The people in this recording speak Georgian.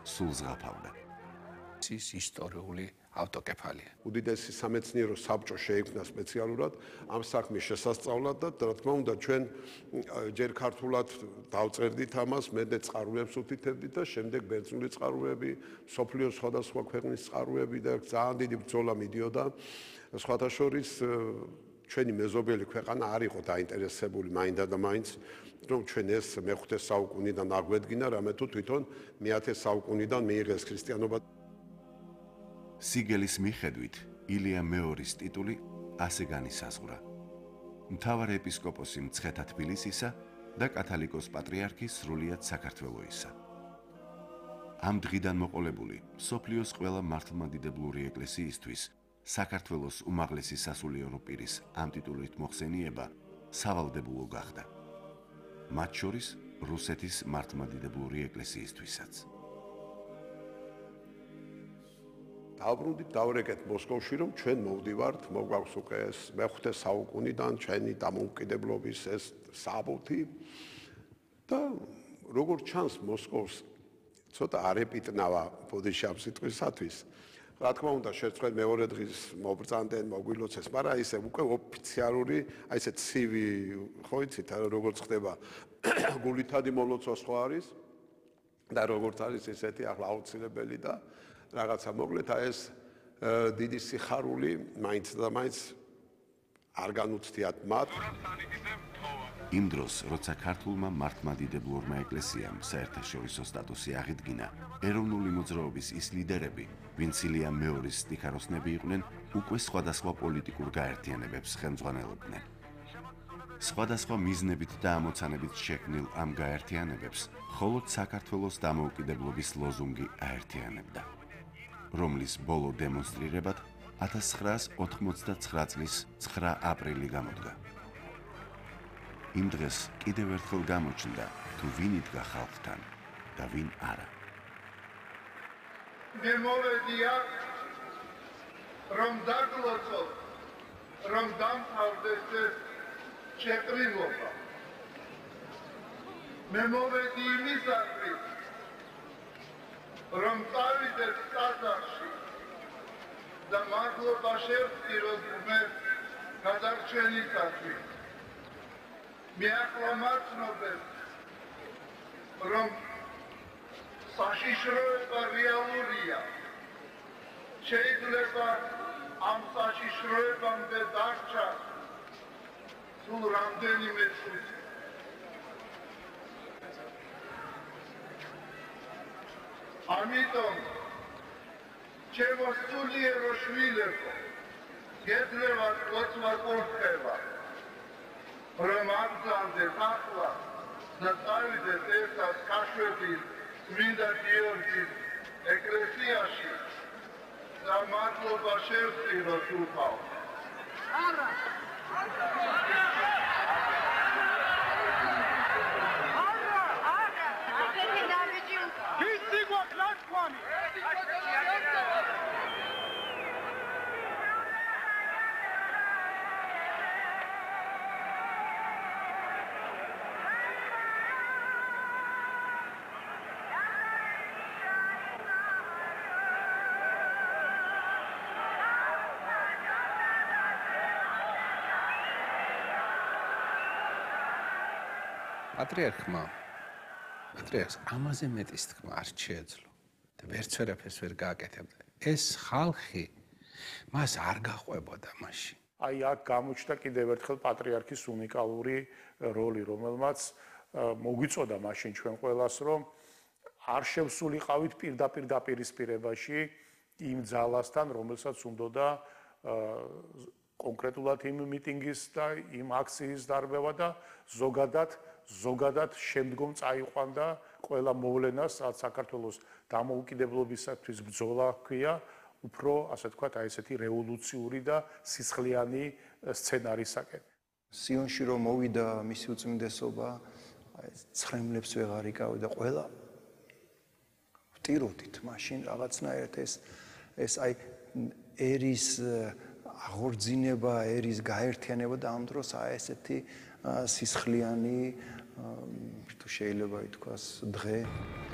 სულ ზღაფავდა. ის ისტორიული ავტოკეფალია. უდიდესი სამეცნიერო საბჭო შეიქმნა სპეციალურად ამ საქმის შესასწავლად და რა თქმა უნდა ჩვენ ჯერ ქართულად დავწერდით ამას, მერე წყაროებს უთითებდით და შემდეგ ბერძნული წყაროები, სოფლიოს სხვადასხვა ქვეყნის წყაროები და ძალიან დიდი ბრძოლა მიდიოდა. სხვათა შორის ჩვენი მეზობელი ქვეყანა არ იყო დაინტერესებული მაინდა და მაინც რომ ჩვენ ეს მე-5 საუკუნიდან აგვედგინა, რამე თუ თვითონ მე-10 საუკუნიდან მიიღეს ქრისტიანობა. სიგელის მიხედვით ილია მეორის ტიტული ასე განისაზღვრა. მთავარ ეპისკოპოსი მცხეთა თბილისისა და კათალიკოს პატრიარქი სრულიად საქართველოისა. ამ დღიდან მოყოლებული მსოფლიოს ყველა მართლმადიდებლური ეკლესიისთვის საქართველოს უმაღლესი სასულიერო პირის ამ ტიტულით მოხსენიება სავალდებულო გახდა. მათ შორის რუსეთის მართლმადიდებლური ეკლესიისთვისაც. დავბრუნდით დავრეკეთ მოსკოვში, რომ ჩვენ მოვდივართ, მოგვაქვს უკვე ეს მე-5 საუკუნიდან ჩვენი დამოუკიდებლობის ეს საბუთი და როგორც ჩანს მოსკოვს ცოტა არ ეპიტნავა ბოდიში ამ სიტყვისათვის. რა თქმა უნდა, შეწყდა მეორე დღის მობრძანდნენ, მოგვილოცეს, მაგრამ ისე უკვე ოფიციალური, აი ესე ცივი, ხო იცით, როგორც ხდება გულითადი მოლოცვა სხვა არის და როგორც არის ესეთი ახლა აუცილებელი და რაღაცა მოკლედ აი ეს დიდი სიხარული მაინც და მაინც არ განუცდიათ მათ. იმ დროს, როცა ქართულმა მართლმადიდებლურმა ეკლესიამ საერთაშორისო სტატუსი აღიდგინა, ეროვნული მოძრაობის ის ლიდერები, ვინც ილია მეორის სტიქაროსნები იყვნენ, უკვე სხვადასხვა პოლიტიკურ გაერთიანებებს ხელმძღვანელობდნენ. სხვადასხვა მიზნებით და ამოცანებით შექმნილ ამ გაერთიანებებს მხოლოდ საქართველოს დამოუკიდებლობის ლოზუნგი აერთიანებდა, რომლის ბოლო დემონსტრირებად 1989 წლის 9 აპრილი გამოდგა. იმ დღეს კიდევ ერთხელ გამოჩნდა, თუ ვინ იდგა ხალხთან და ვინ არა. მე მოვედია, რომ დაგლოცოთ, რომ დამთავრდეს ეს შეყრილობა. მე მოვედი იმისათვის, რომ წავიდეთ ყაზახში და მადლობა შევწიროთ ღმერთს გადარჩენისათვის. მე ახლა მაცნობებ, რომ საშიშროება რეალურია. შეიძლება ამ საშიშროებამდე დარჩა სულ რამდენიმე წუთი. ამიტომ ჩემო სულიერო შვილებო, გეძლევათ ლოცვა კურთხევა, რომ აბრძანდეთ ახლა და წავიდეთ ერთად ქაშვეთის წმინდა გიორგის ეკლესიაში და მადლობა შევწიროთ უკავ. არა! პატრიარქს ამაზე მეტის თქმა არ შეეძლო და ვერც ვერაფერს ვერ გააკეთებდა. ეს ხალხი მას არ გაყვებოდა მაშინ. აი აქ გამოჩნდა კიდევ ერთხელ პატრიარქის უნიკალური როლი, რომელმაც მოგვიწოდა მაშინ ჩვენ ყველას, რომ არ შევსულიყავით პირდაპირ დაპირისპირებაში იმ ძალასთან, რომელსაც უნდოდა კონკრეტულად იმ მიტინგის და იმ აქციის დარბევა და ზოგადად შემდგომ წაიყვანდა ყველა მოვლენას, რაც საქართველოს დამოუკიდებლობისათვის ბრძოლა ჰქვია, უფრო ასე ვთქვათ, აი ესეთი რევოლუციური და სისხლიანი სცენარისაკენ. სიონში რომ მოვიდა მისი უწმინდესობა, აი ცხრემლებს ვეღარ იკავდა და ყველა ვტიროდით მაშინ რაღაცნაირად ეს აი ერის აღორძინება, ერის გაერთიანება და ამ დროს აი ესეთი სისხლიანი თუ შეიძლება ითქვას დღე